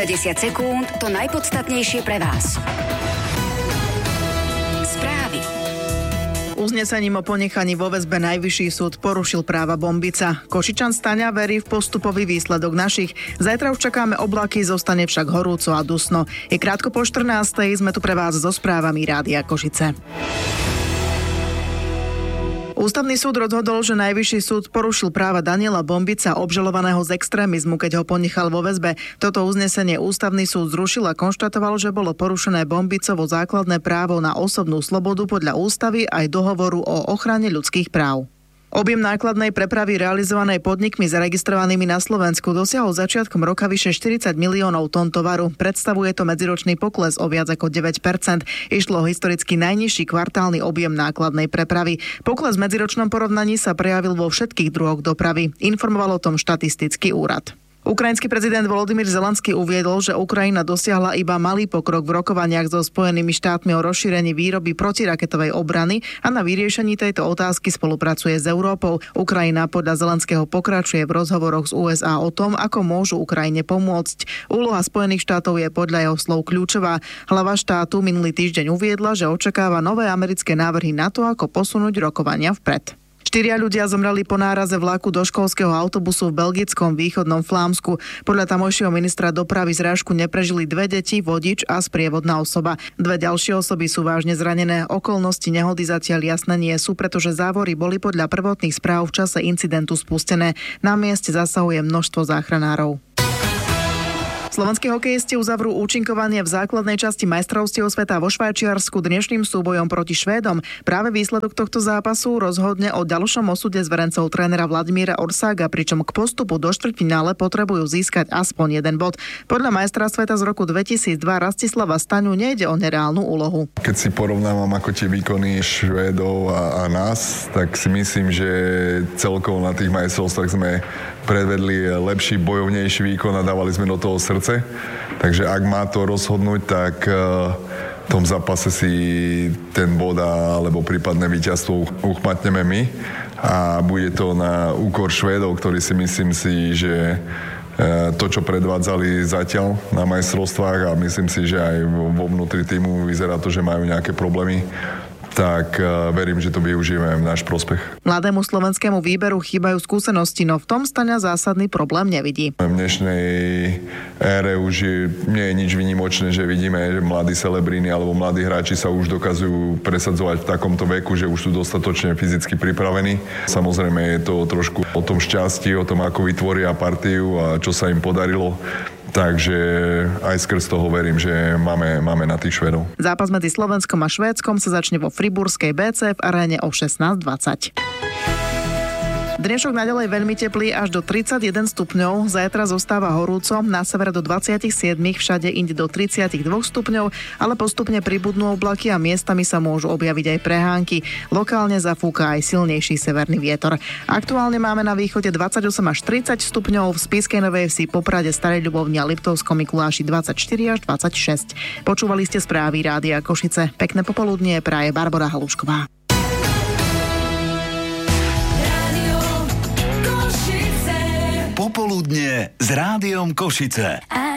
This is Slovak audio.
10 sekúnd to najpodstatnejšie pre vás. Správy. Uznesením o ponechaní vo väzbe Najvyšší súd porušil práva Bombica. Košičan Staňa verí v postupový výsledok našich. Zajtra už čakáme oblaky, zostane však horúco a dusno. Je krátko po 14:00, sme tu pre vás so správami Rádia Košice. Ústavný súd rozhodol, že Najvyšší súd porušil práva Daniela Bombica, obžalovaného z extrémizmu, keď ho ponechal vo väzbe. Toto uznesenie Ústavný súd zrušil a konštatoval, že bolo porušené Bombicovo základné právo na osobnú slobodu podľa ústavy aj dohovoru o ochrane ľudských práv. Objem nákladnej prepravy realizovanej podnikmi zaregistrovanými na Slovensku dosiahol začiatkom roka vyše 40 miliónov tón tovaru. Predstavuje to medziročný pokles o viac ako 9%. Išlo o historicky najnižší kvartálny objem nákladnej prepravy. Pokles v medziročnom porovnaní sa prejavil vo všetkých druhoch dopravy. Informoval o tom štatistický úrad. Ukrajinský prezident Volodymyr Zelenský uviedol, že Ukrajina dosiahla iba malý pokrok v rokovaniach so Spojenými štátmi o rozšírení výroby protiraketovej obrany a na vyriešení tejto otázky spolupracuje s Európou. Ukrajina podľa Zelenského pokračuje v rozhovoroch z USA o tom, ako môžu Ukrajine pomôcť. Úloha Spojených štátov je podľa jeho slov kľúčová. Hlava štátu minulý týždeň uviedla, že očakáva nové americké návrhy na to, ako posunúť rokovania vpred. 4 ľudia zomreli po náraze vlaku do školského autobusu v belgickom východnom Flámsku. Podľa tamojšieho ministra dopravy zrážku neprežili 2 deti, vodič a sprievodná osoba. 2 ďalšie osoby sú vážne zranené. Okolnosti nehody zatiaľ jasné nie sú, pretože závory boli podľa prvotných správ v čase incidentu spustené. Na mieste zasahuje množstvo záchranárov. Slovenskí hokejisti uzavrú účinkovanie v základnej časti majstrovstiev sveta vo Švajčiarsku dnešným súbojom proti Švédom. Práve výsledok tohto zápasu rozhodne o ďalšom osude zverencov trénera Vladimíra Orsága, pričom k postupu do štvrťfinále potrebujú získať aspoň 1 bod. Podľa majstra sveta z roku 2002 Rastislava Staňu nejde o nereálnu úlohu. Keď si porovnávam ako tie výkony Švédov a nás, tak si myslím, že celkovo na tých majstrovstvách sme predvedli lepší, bojovnejší výkon a dávali sme do toho srdce. Takže ak má to rozhodnúť, tak v tom zápase si ten bod alebo prípadné víťazstvo uchmatneme my. A bude to na úkor Švédov, ktorí si myslím si, že to, čo predvádzali zatiaľ na majstrovstvách a myslím si, že aj vo vnútri týmu vyzerá to, že majú nejaké problémy, tak verím, že to využijeme v náš prospech. Mladému slovenskému výberu chýbajú skúsenosti, no v tom Staňa zásadný problém nevidí. V dnešnej ére už nie je nič výnimočné, že vidíme, že mladí celebríni alebo mladí hráči sa už dokazujú presadzovať v takomto veku, že už sú dostatočne fyzicky pripravení. Samozrejme je to trošku o tom šťastí, o tom, ako vytvoria partiu a čo sa im podarilo. Takže aj skrz toho verím, že máme na tých Švédov. Zápas medzi Slovenskom a Švédskom sa začne vo friburskej BC v aréne o 16:20. Dnešok naďalej veľmi teplý až do 31 stupňov, zajtra zostáva horúco, na severe do 27, všade inde do 32 stupňov, ale postupne pribudnú oblaky a miestami sa môžu objaviť aj prehánky. Lokálne zafúka aj silnejší severný vietor. Aktuálne máme na východe 28 až 30 stupňov, v Spišskej Novej Vsi, Poprade, Starej Ľubovni a Liptovskom Mikuláši 24 až 26. Počúvali ste správy Rádia Košice. Pekné popoludnie praje Barbora Halušková. Popoludnie s Rádiom Košice.